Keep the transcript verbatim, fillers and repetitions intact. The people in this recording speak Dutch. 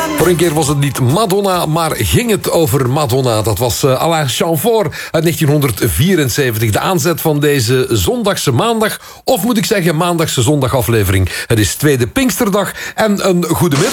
Voor een keer was het niet Madonna, maar ging het over Madonna. Dat was uh, Alain Chamfort uit negentienhonderdvierenzeventig. De aanzet van deze zondagse maandag, of moet ik zeggen maandagse zondagaflevering. Het is tweede Pinksterdag en een goede middag.